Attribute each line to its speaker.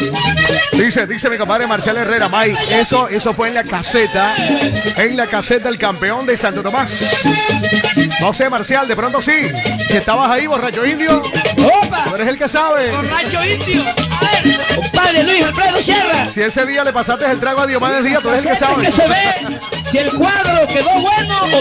Speaker 1: Dice mi compadre Marcial Herrera, Mike, eso fue en la caseta del campeón de Santo Tomás. No sé, Marcial, de pronto sí. Si estabas ahí, borracho indio.
Speaker 2: ¡Opa!
Speaker 1: Tú eres el que sabe.
Speaker 2: ¡Borracho indio! A ver, compadre Luis Alfredo Sierra.
Speaker 1: Si ese día le pasaste el trago a Diomedes Díaz, tú eres el que sabe.
Speaker 2: Que se ve si el cuadro quedó bueno o